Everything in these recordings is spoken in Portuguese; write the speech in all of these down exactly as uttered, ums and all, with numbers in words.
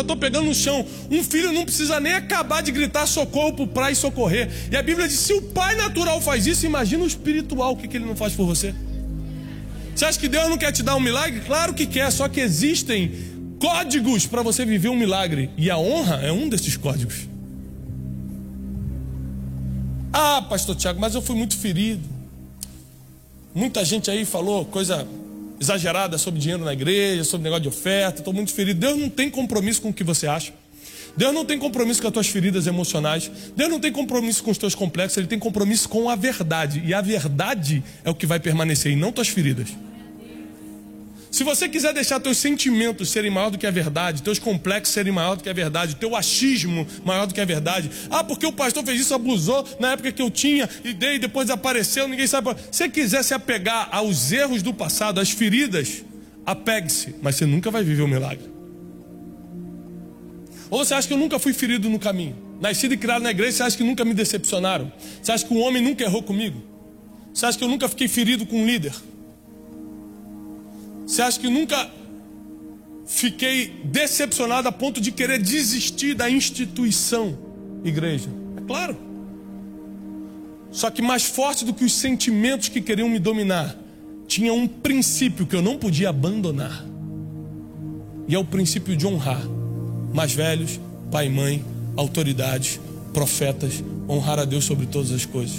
já estou pegando no chão. Um filho não precisa nem acabar de gritar socorro para o pai socorrer. E a Bíblia diz, se o pai natural faz isso, imagina o espiritual, o que, que ele não faz por você? Você acha que Deus não quer te dar um milagre? Claro que quer, só que existem códigos para você viver um milagre. E a honra é um desses códigos. Ah, pastor Tiago, mas eu fui muito ferido. Muita gente aí falou coisa exagerada sobre dinheiro na igreja, sobre negócio de oferta, estou muito ferido. Deus não tem compromisso com o que você acha. Deus não tem compromisso com as tuas feridas emocionais. Deus não tem compromisso com os teus complexos. Ele tem compromisso com a verdade. E a verdade é o que vai permanecer, e não tuas feridas. Se você quiser deixar teus sentimentos serem maior do que a verdade, teus complexos serem maior do que a verdade, teu achismo maior do que a verdade, ah, porque o pastor fez isso, abusou na época que eu tinha, e dei, depois apareceu, ninguém sabe. Se você quiser se apegar aos erros do passado, às feridas, apegue-se, mas você nunca vai viver o milagre. Ou você acha que eu nunca fui ferido no caminho? Nascido e criado na igreja, você acha que nunca me decepcionaram? Você acha que um homem nunca errou comigo? Você acha que eu nunca fiquei ferido com um líder? Você acha que nunca fiquei decepcionado a ponto de querer desistir da instituição igreja? É claro. Só que mais forte do que os sentimentos que queriam me dominar, tinha um princípio que eu não podia abandonar. E é o princípio de honrar mais velhos, pai e mãe, autoridades, profetas, honrar a Deus sobre todas as coisas.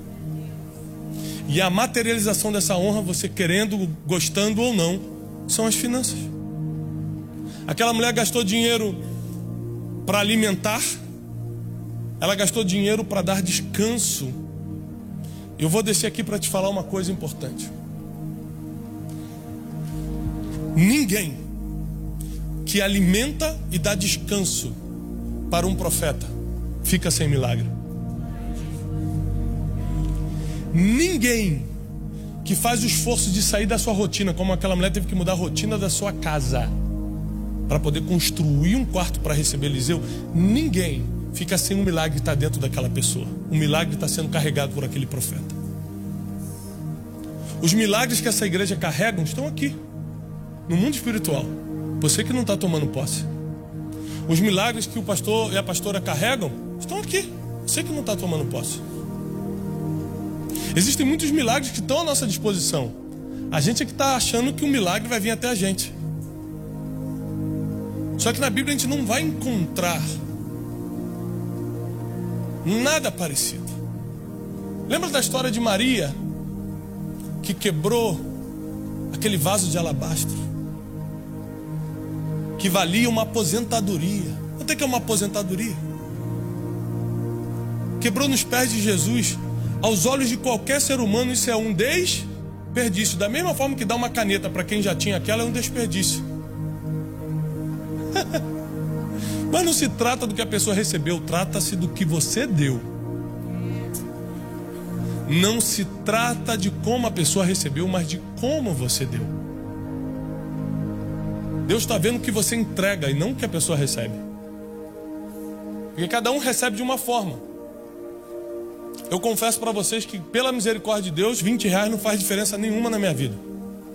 E a materialização dessa honra, você querendo, gostando ou não, são as finanças. Aquela mulher gastou dinheiro para alimentar, ela gastou dinheiro para dar descanso. Eu vou descer aqui para te falar uma coisa importante. Ninguém que alimenta e dá descanso para um profeta fica sem milagre. Ninguém que faz o esforço de sair da sua rotina, como aquela mulher teve que mudar a rotina da sua casa para poder construir um quarto para receber Eliseu, ninguém fica sem um milagre que está dentro daquela pessoa. O milagre está sendo carregado por aquele profeta. Os milagres que essa igreja carrega estão aqui, no mundo espiritual. Você que não está tomando posse. Os milagres que o pastor e a pastora carregam estão aqui. Você que não está tomando posse. Existem muitos milagres que estão à nossa disposição. A gente é que está achando que o milagre vai vir até a gente. Só que na Bíblia a gente não vai encontrar nada parecido. Lembra da história de Maria, que quebrou aquele vaso de alabastro, que valia uma aposentadoria? Quanto é que é uma aposentadoria? Quebrou nos pés de Jesus. Aos olhos de qualquer ser humano isso é um desperdício. Da mesma forma que dar uma caneta para quem já tinha aquela é um desperdício. Mas não se trata do que a pessoa recebeu, trata-se do que você deu. Não se trata de como a pessoa recebeu, mas de como você deu. Deus está vendo o que você entrega e não o que a pessoa recebe. Porque cada um recebe de uma forma. Eu confesso para vocês que, pela misericórdia de Deus, vinte reais não faz diferença nenhuma na minha vida.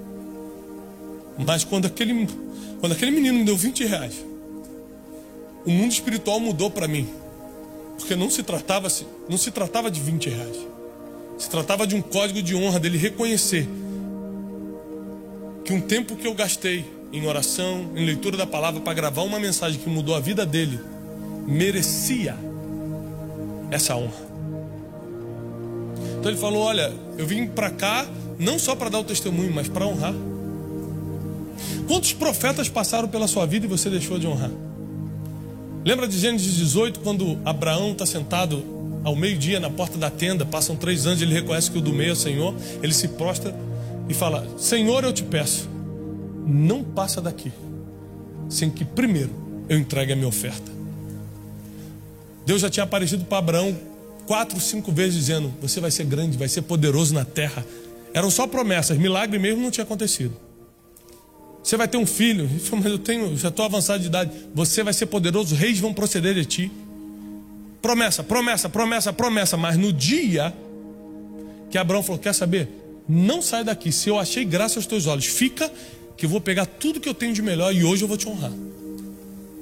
Mas quando aquele, quando aquele menino me deu vinte reais, o mundo espiritual mudou para mim. Porque não se tratava, não se tratava de vinte reais. Se tratava de um código de honra, dele reconhecer que um tempo que eu gastei em oração, em leitura da palavra, para gravar uma mensagem que mudou a vida dele, merecia essa honra. Então ele falou, olha, eu vim para cá não só para dar o testemunho, mas para honrar. Quantos profetas passaram pela sua vida e você deixou de honrar? Lembra de Gênesis dezoito, quando Abraão está sentado ao meio-dia na porta da tenda, passam três anos, ele reconhece que o do meio é o Senhor, ele se prostra e fala, Senhor, eu te peço, não passa daqui sem que primeiro eu entregue a minha oferta. Deus já tinha aparecido para Abraão quatro, cinco vezes dizendo, você vai ser grande, vai ser poderoso na terra. Eram só promessas, milagre mesmo não tinha acontecido. Você vai ter um filho, ele falou, mas eu tenho, já estou avançado de idade. Você vai ser poderoso, reis vão proceder de ti. Promessa, promessa, promessa, promessa. Mas no dia que Abraão falou, quer saber? Não sai daqui, se eu achei graça aos teus olhos, fica que eu vou pegar tudo que eu tenho de melhor e hoje eu vou te honrar.